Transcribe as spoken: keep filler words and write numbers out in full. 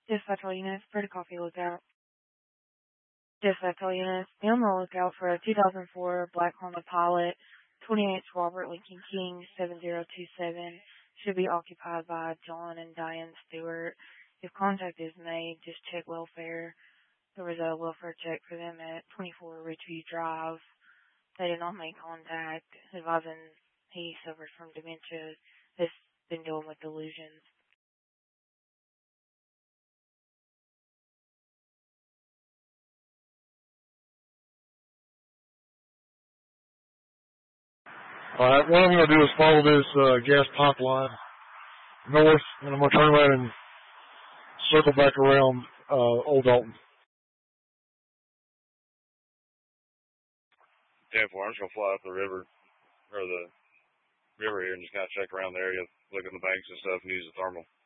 Dispatch all units, Pretty Coffee Lookout. Dispatch all units, be on the lookout for a two thousand four Black Honda Pilot, twenty-eight Robert Lincoln King seven zero two seven. Should be occupied by John and Diane Stewart. If contact is made, just check welfare. There was a welfare check for them at twenty-four Ridgeview Drive. They did not make contact, advising he suffers from dementia. Has been dealing with delusions. All right, what I'm going to do is follow this uh, gas pipeline north, and I'm going to turn around and circle back around uh, Old Dalton. ten four, I'm just going to fly up the river, or the river here, and just kind of check around the area, look at the banks and stuff, and use the thermal.